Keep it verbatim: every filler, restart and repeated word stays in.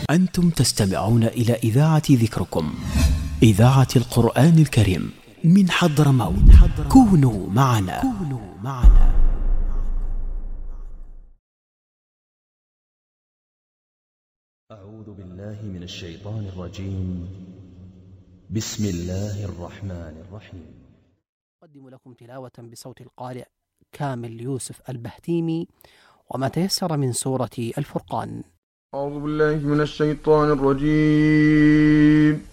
أنتم تستمعون إلى إذاعة ذكركم، إذاعة القرآن الكريم من حضرموت. كونوا معنا. كونوا معنا. أعوذ بالله من الشيطان الرجيم. بسم الله الرحمن الرحيم. أقدم لكم تلاوة بصوت القارئ كامل يوسف البهتيمي وما تيسر من سورة الفرقان. أعوذ بالله من الشيطان الرجيم.